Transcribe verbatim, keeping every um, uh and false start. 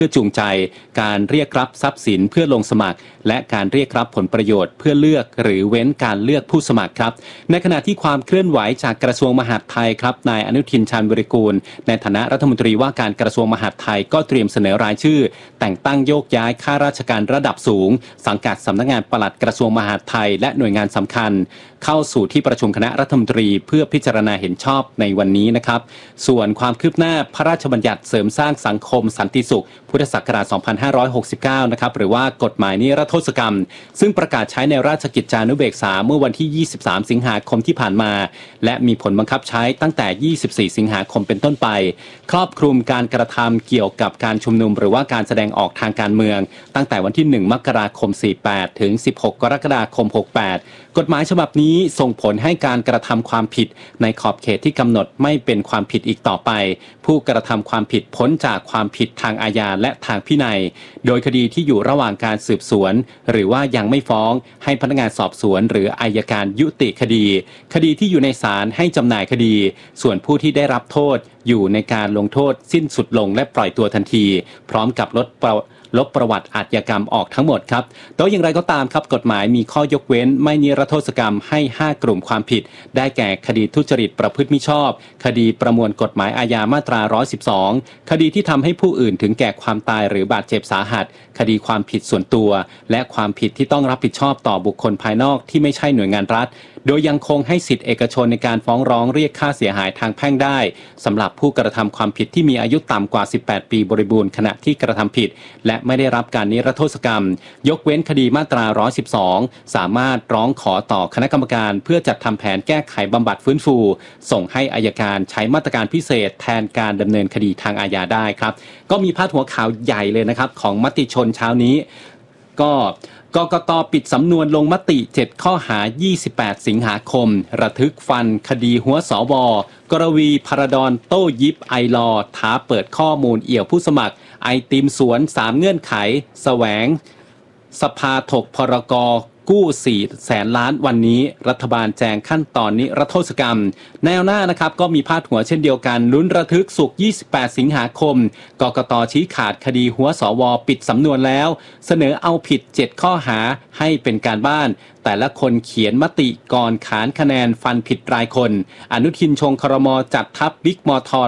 พื่อจูงใจการเรียกรับทรัพย์สินเพื่อลงสมัครและการเรียกรับผลประโยชน์เพื่อเลือกหรือเว้นการเลือกผู้สมัครครับในขณะที่ความเคลื่อนไหวจากกระทรวงมหาดไทยครับนายอนุทินชาญวิรากูลในฐานะรัฐมนตรีว่าการกระทรวงมหาดไทยก็เตรียมเสนอรายชื่อแต่งตั้งโยกย้ายข้าราชการระดับสูงสังกัดสำนักงานปลัดกระทรวงมหาดไทยและหน่วยงานสำคัญเข้าสู่ที่ประชุมคณะรัฐมนตรีเพื่อพิจารณาเห็นชอบในวันนี้นะครับส่วนความคืบหน้าพระราชบัญญัติเสริมสร้างสังคมสันติสุขพุทธศักราช สองพันห้าร้อยหกสิบเก้า นะครับหรือว่ากฎหมายนิรโทษกรรมซึ่งประกาศใช้ในราชกิจจานุเบกษาเมื่อวันที่ ยี่สิบสาม สิงหาคมที่ผ่านมาและมีผลบังคับใช้ตั้งแต่ ยี่สิบสี่ สิงหาคมเป็นต้นไปครอบคลุมการกระทำเกี่ยวกับการชุมนุมหรือว่าการแสดงออกทางการเมืองตั้งแต่วันที่ หนึ่ง มกราคม สี่สิบแปด ถึง สิบหก กรกฎาคม หกสิบแปด กฎหมายฉบับนี้ส่งผลให้การกระทำความผิดในขอบเขตที่กำหนดไม่เป็นความผิดอีกต่อไปผู้กระทำความผิดพ้นจากความผิดทางอาญาและทางพินัยโดยคดีที่อยู่ระหว่างการสืบสวนหรือว่ายังไม่ฟ้องให้พนักงานสอบสวนหรืออัยการยุติคดีคดีที่อยู่ในศาลให้จำหน่ายคดีส่วนผู้ที่ได้รับโทษอยู่ในการลงโทษสิ้นสุดลงและปล่อยตัวทันทีพร้อมกับลดลบประวัติอาชญากรรมออกทั้งหมดครับแต่อย่างไรก็ตามครับกฎหมายมีข้อยกเว้นไม่นิรโทษกรรมให้ห้ากลุ่มความผิดได้แก่คดีทุจริตประพฤติมิชอบคดีประมวลกฎหมายอาญามาตราหนึ่งร้อยสิบสองคดีที่ทำให้ผู้อื่นถึงแก่ความตายหรือบาดเจ็บสาหัสคดีความผิดส่วนตัวและความผิดที่ต้องรับผิดชอบต่อบุคคลภายนอกที่ไม่ใช่หน่วยงานรัฐโดยยังคงให้สิทธิเอกชนในการฟ้องร้องเรียกค่าเสียหายทางแพ่งได้สำหรับผู้กระทำความผิดที่มีอายุต่ำกว่าสิบแปดปีบริบูรณ์ขณะที่กระทำผิดและไม่ได้รับการนิรโทษกรรมยกเว้นคดีมาตราหนึ่งร้อยสิบสองสามารถร้องขอต่อคณะกรรมการเพื่อจัดทำแผนแก้ไขบำบัดฟื้นฟูส่งให้อัยการใช้มาตรการพิเศษแทนการดำเนินคดีทางอาญาได้ครับก็มีพาดหัวข่าวใหญ่เลยนะครับของมติชนเช้านี้ก็กกต.ปิดสำนวนลงมติเจ็ดข้อหายี่สิบแปดสิงหาคมระทึกฟันคดีหัวสวกรวีพระดอนโต้ยิบไอลอท้าเปิดข้อมูลเอี่ยวผู้สมัครไอติมสวนสามเงื่อนไขแสวงสภาถกพรกกู้สี่แสนล้านวันนี้รัฐบาลแจงขั้นตอนนิรโทษกรรมแนวหน้านะครับก็มีพาดหัวเช่นเดียวกันลุ้นระทึกสุกยี่สิบแปดสิงหาคมกกตชี้ขาดคดีหัวสวปิดสำนวนแล้วเสนอเอาผิดเจ็ดข้อหาให้เป็นการบ้านแต่ละคนเขียนมติก่อนขานคะแนนฟันผิดรายคนอนุทินชงครมจัดทัพบิ๊กมท